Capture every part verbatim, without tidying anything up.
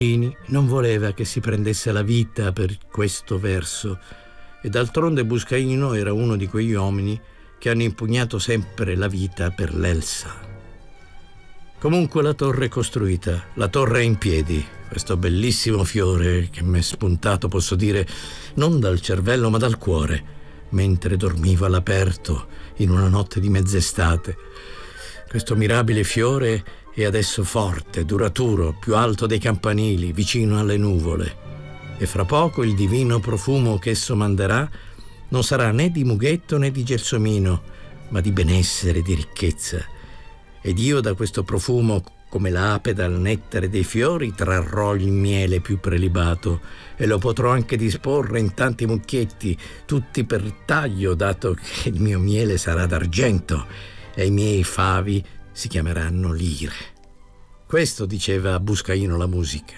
non voleva che si prendesse la vita per questo verso, e d'altronde Buscaino era uno di quegli uomini che hanno impugnato sempre la vita per l'Elsa. Comunque la torre è costruita, la torre è in piedi, questo bellissimo fiore che mi è spuntato, posso dire, non dal cervello ma dal cuore, mentre dormivo all'aperto in una notte di mezz'estate. Questo mirabile fiore è adesso forte, duraturo, più alto dei campanili, vicino alle nuvole, e fra poco il divino profumo che esso manderà non sarà né di mughetto né di gelsomino, ma di benessere, di ricchezza. Ed io da questo profumo, come l'ape dal nettare dei fiori, trarrò il miele più prelibato e lo potrò anche disporre in tanti mucchietti, tutti per taglio, dato che il mio miele sarà d'argento e i miei favi si chiameranno lire. Questo diceva a Buscaino la musica.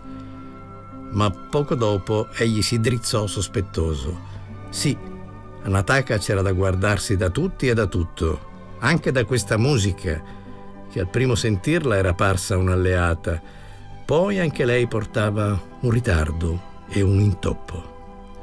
Ma poco dopo egli si drizzò sospettoso. Sì, a Nataka c'era da guardarsi da tutti e da tutto, anche da questa musica, che al primo sentirla era parsa un'alleata. Poi anche lei portava un ritardo e un intoppo.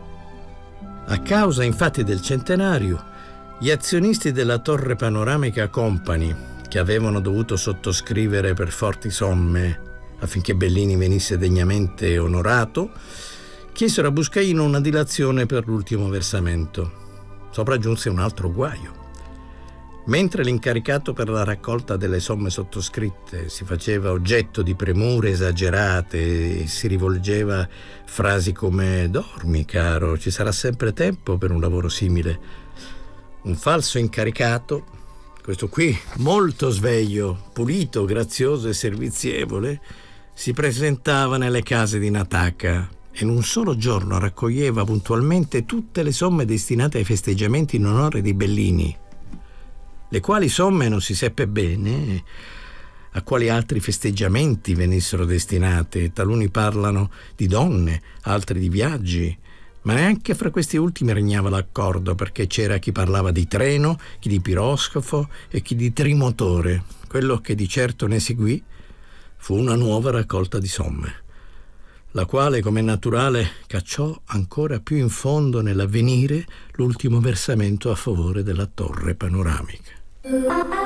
A causa infatti del centenario, gli azionisti della Torre Panoramica Company, che avevano dovuto sottoscrivere per forti somme affinché Bellini venisse degnamente onorato, chiesero a Buscaino una dilazione per l'ultimo versamento. Sopraggiunse un altro guaio. Mentre l'incaricato per la raccolta delle somme sottoscritte si faceva oggetto di premure esagerate e si rivolgeva frasi come «Dormi, caro, ci sarà sempre tempo per un lavoro simile», un falso incaricato, questo qui molto sveglio, pulito, grazioso e servizievole, si presentava nelle case di Nataka e in un solo giorno raccoglieva puntualmente tutte le somme destinate ai festeggiamenti in onore di Bellini, le quali somme non si seppe bene a quali altri festeggiamenti venissero destinate. Taluni parlano di donne, altri di viaggi, ma neanche fra questi ultimi regnava l'accordo, perché c'era chi parlava di treno, chi di piroscafo e chi di trimotore. Quello che di certo ne seguì fu una nuova raccolta di somme, la quale, come naturale, cacciò ancora più in fondo nell'avvenire l'ultimo versamento a favore della Torre Panoramica.